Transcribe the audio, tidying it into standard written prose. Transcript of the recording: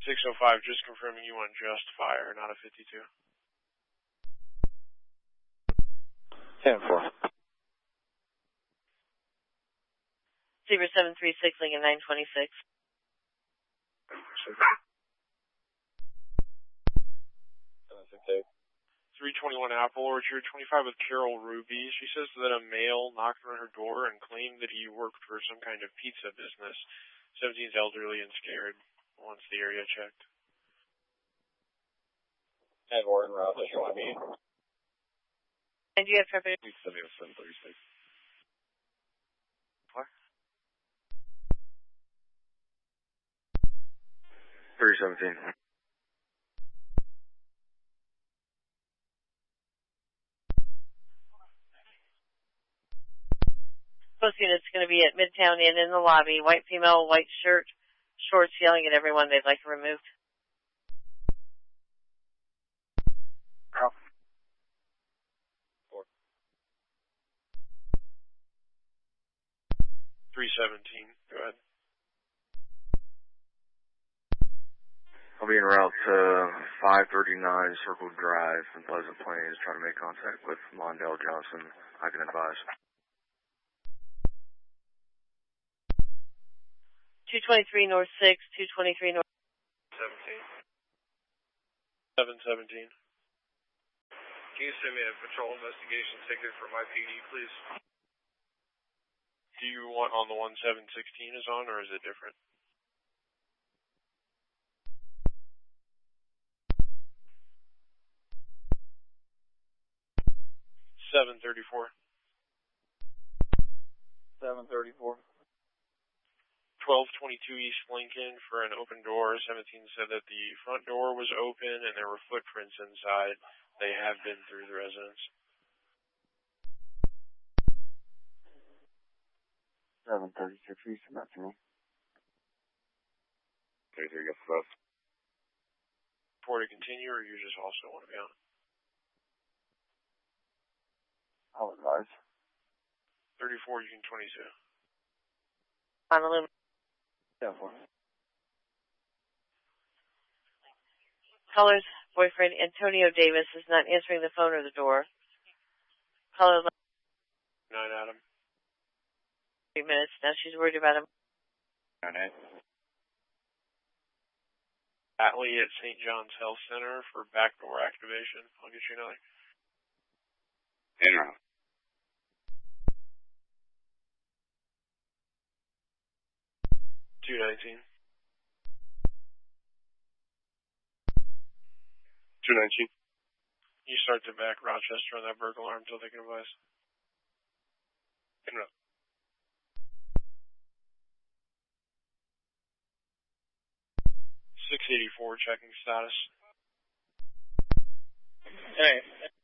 605, just confirming you want just fire, not a 52. 10-4. Zebra 736, Lincoln 926. Okay. 321 Apple Orchard, 25 with Carol Ruby. She says that a male knocked on her door and claimed that he worked for some kind of pizza business. 17's elderly and scared. Wants the area checked. And we're in route. You want me? And do you have traffic? 736. What? 317. Post unit's going to be at Midtown Inn in the lobby. White female, white shirt, shorts, yelling at everyone they'd like removed. Carl. 317, go ahead. I'll be en route to 539 Circle Drive in Pleasant Plains, trying to make contact with Mondale Johnson. I can advise. 223 North 6, 223 North 17. 717. Can you send me a patrol investigation ticket for my PD, please? Do you want on the one 716 is on, or is it different? Seven 34. 734. 1222 East Lincoln for an open door. 17 said that the front door was open and there were footprints inside. They have been through the residence. 736 East, not to me. 33, yes, both. For to continue, or you just also want to be on? I'll advise. 34, you can 22. Honolulu. 10-4. Caller's boyfriend, Antonio Davis, is not answering the phone or the door. Caller 9 Adam. 3 minutes. Now she's worried about him. 9-8. Atlee at St. John's Health Center for backdoor activation. I'll get you another. En route. 219. 219. You start to back Rochester on that burglar alarm until they can advise. En route. 684 checking status. Hey.